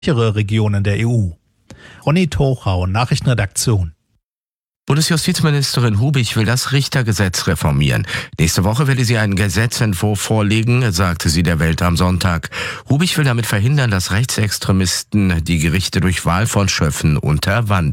Regionen der EU. Ronny Tochau, Nachrichtenredaktion. Bundesjustizministerin Hubich will das Richtergesetz reformieren. Nächste Woche werde sie einen Gesetzentwurf vorlegen, sagte sie der Welt am Sonntag. Hubich will damit verhindern, dass Rechtsextremisten die Gerichte durch Wahl von Schöffen unterwandern.